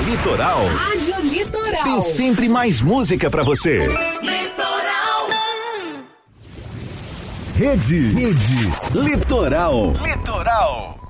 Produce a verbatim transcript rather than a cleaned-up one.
Litoral. Rádio Litoral. Tem sempre mais música pra você. Litoral. Rede. Rede. Litoral. Litoral.